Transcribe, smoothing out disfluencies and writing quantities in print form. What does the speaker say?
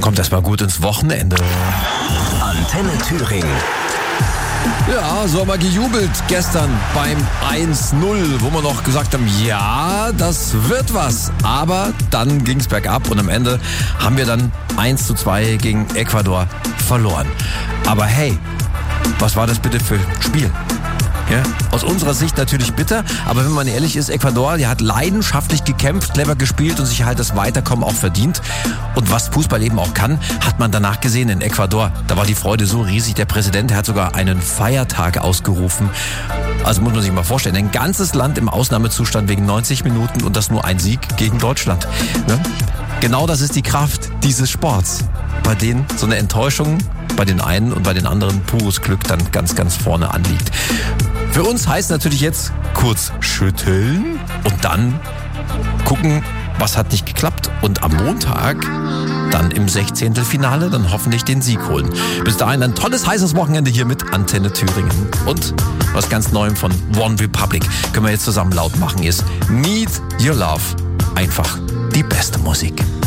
Kommt erst mal gut ins Wochenende. Antenne Thüringen. Ja, so haben wir gejubelt gestern beim 1-0, wo wir noch gesagt haben, ja, das wird was. Aber dann ging es bergab und am Ende haben wir dann 1-2 gegen Ecuador verloren. Aber hey, was war das bitte für ein Spiel? Ja, aus unserer Sicht natürlich bitter, aber wenn man ehrlich ist, Ecuador, die hat leidenschaftlich gekämpft, clever gespielt und sich halt das Weiterkommen auch verdient. Und was Fußball eben auch kann, hat man danach gesehen in Ecuador. Da war die Freude so riesig, der Präsident hat sogar einen Feiertag ausgerufen. Also muss man sich mal vorstellen, ein ganzes Land im Ausnahmezustand wegen 90 Minuten und das nur ein Sieg gegen Deutschland. Ja? Genau das ist die Kraft dieses Sports, bei denen so eine Enttäuschung bei den einen und bei den anderen pures Glück dann ganz, ganz vorne anliegt. Für uns heißt natürlich jetzt kurz schütteln und dann gucken, was hat nicht geklappt und am Montag dann im 16. Finale dann hoffentlich den Sieg holen. Bis dahin ein tolles, heißes Wochenende hier mit Antenne Thüringen. Und was ganz Neuem von One Republic können wir jetzt zusammen laut machen ist Need Your Love. Einfach die beste Musik.